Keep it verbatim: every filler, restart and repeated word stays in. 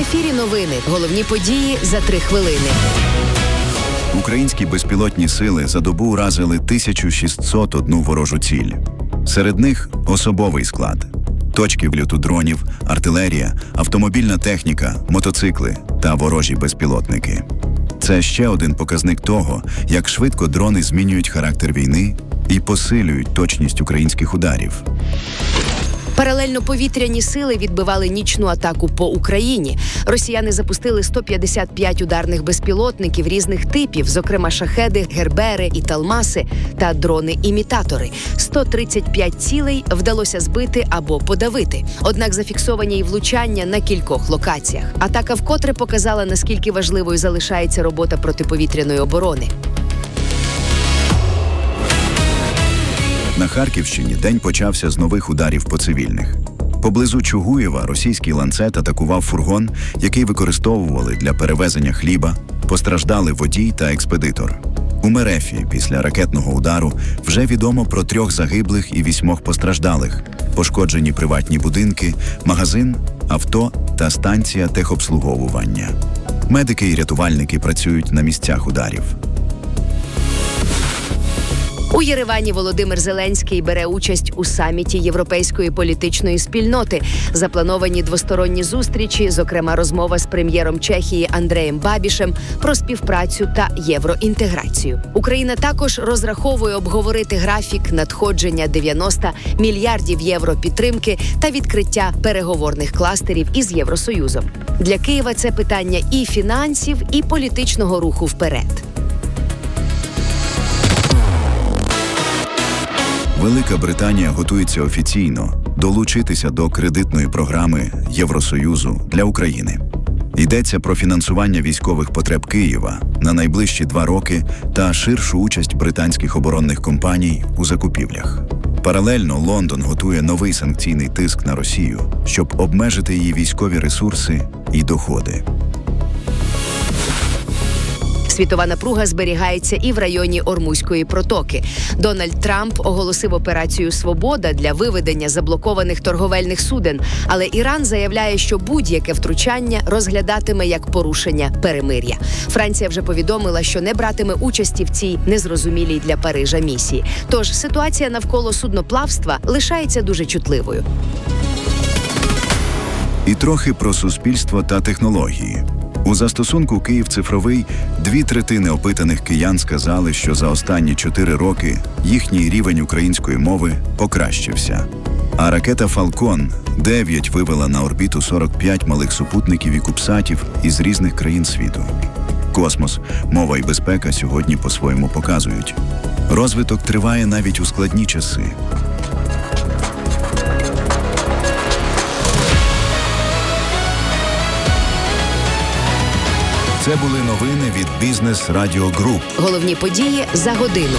ефірі новини. Головні події за три хвилини. Українські безпілотні сили за добу уразили тисячу шістсот одну ворожу ціль. Серед них особовий склад, точки вльоту дронів, артилерія, автомобільна техніка, мотоцикли та ворожі безпілотники. Це ще один показник того, як швидко дрони змінюють характер війни і посилюють точність українських ударів. Паралельно повітряні сили відбивали нічну атаку по Україні. Росіяни запустили сто п'ятдесят п'ять ударних безпілотників різних типів, зокрема шахеди, гербери і талмаси та дрони-імітатори. сто тридцять п'ять цілей вдалося збити або подавити. Однак зафіксовані й влучання на кількох локаціях. Атака вкотре показала, наскільки важливою залишається робота протиповітряної оборони. На Харківщині день почався з нових ударів по цивільних. Поблизу Чугуєва російський ланцет атакував фургон, який використовували для перевезення хліба, постраждали водій та експедитор. У Мерефі після ракетного удару вже відомо про трьох загиблих і вісьмох постраждалих. Пошкоджені приватні будинки, магазин, авто та станція техобслуговування. Медики і рятувальники працюють на місцях ударів. У Єревані Володимир Зеленський бере участь у саміті Європейської політичної спільноти. Заплановані двосторонні зустрічі, зокрема розмова з прем'єром Чехії Андреєм Бабішем про співпрацю та євроінтеграцію. Україна також розраховує обговорити графік надходження дев'яноста мільярдів євро підтримки та відкриття переговорних кластерів із Євросоюзом. Для Києва це питання і фінансів, і політичного руху вперед. Велика Британія готується офіційно долучитися до кредитної програми Євросоюзу для України. Йдеться про фінансування військових потреб Києва на найближчі два роки та ширшу участь британських оборонних компаній у закупівлях. Паралельно Лондон готує новий санкційний тиск на Росію, щоб обмежити її військові ресурси і доходи. Світова напруга зберігається і в районі Ормузької протоки. Дональд Трамп оголосив операцію «Свобода» для виведення заблокованих торговельних суден, але Іран заявляє, що будь-яке втручання розглядатиме як порушення перемир'я. Франція вже повідомила, що не братиме участі в цій незрозумілій для Парижа місії. Тож ситуація навколо судноплавства лишається дуже чутливою. І трохи про суспільство та технології. У застосунку «Київ цифровий» дві третини опитаних киян сказали, що за останні чотири роки їхній рівень української мови покращився. А ракета «Фалкон дев'ять» вивела на орбіту сорок п'ять малих супутників і кубсатів із різних країн світу. Космос, мова і безпека сьогодні по-своєму показують. Розвиток триває навіть у складні часи. Це були новини від Бізнес Радіо Груп. Головні події за годину.